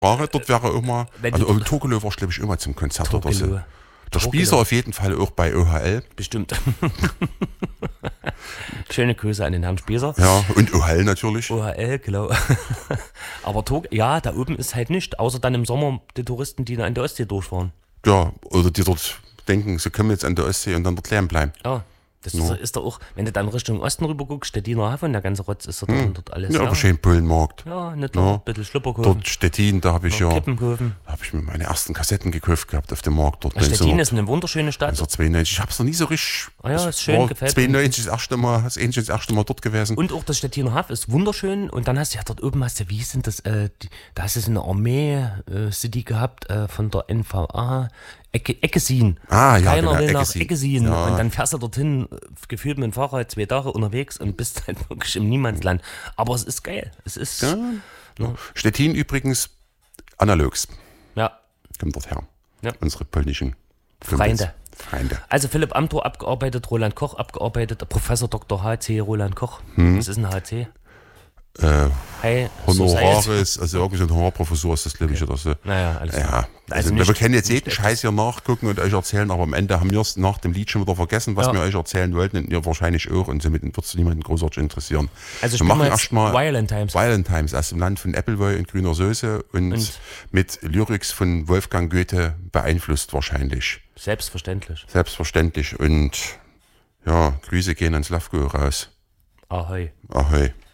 Sprache, dort wäre immer, also Togelo war, glaube ich, immer zum Konzert oder so. Der Spießer auf jeden Fall auch bei OHL. Bestimmt. Schöne Grüße an den Herrn Spießer. Ja, und OHL natürlich. OHL, genau. Aber da oben ist halt nichts, außer dann im Sommer die Touristen, die an der Ostsee durchfahren. Ja, oder die dort denken, sie kommen jetzt an der Ostsee und dann dort leer bleiben. Ja. Das ist doch auch, wenn du dann Richtung Osten rüber guckst, Stettiner Hafen, der ganze Rotz ist dort alles. Ja, aber schön Bullenmarkt. Ja, nicht da, ein bisschen Schlüpper dort Stettin, da habe ich Kippen kaufen. Da habe ich mir meine ersten Kassetten gekauft gehabt auf dem Markt. Dort Stettin ist eine wunderschöne Stadt. 1992, ich habe es noch nie so richtig. Ja, ist schön, gefällt mir. 92 das erste Mal dort gewesen. Und auch das Stettiner Hafen ist wunderschön. Und dann hast du ja dort oben, wie sind das, da hast du so eine Armee-City gehabt von der NVA. Eckesin. Ah, ja, Keiner will nach Eckesin. Eckesin. Ja. Und dann fährst du dorthin, gefühlt mit dem Fahrrad 2 Tage unterwegs und bist halt wirklich im Niemandsland. Aber es ist geil. Es ist. Ja. Stettin übrigens analogs. Ja. Kommt dort her. Ja. Unsere polnischen Freunde. Freunde. Also Philipp Amthor abgearbeitet, Roland Koch abgearbeitet, Professor Dr. H.C. Roland Koch. Was ist ein H.C.? Honoraris, also irgendwie so ein Honorarprofessor ist das, glaube ich, oder so. Naja, alles klar. Also wir können jetzt jeden Scheiß hier nachgucken und euch erzählen, aber am Ende haben wir es nach dem Lied schon wieder vergessen, was wir euch erzählen wollten und ihr wahrscheinlich auch und somit wird es niemanden großartig interessieren. Also wir machen erstmal Violent Times aus dem Land von Appleboy und grüner Soße und mit Lyrics von Wolfgang Goethe beeinflusst wahrscheinlich. Selbstverständlich Und ja, Grüße gehen ans Slavko raus. Ahoi. Ahoi.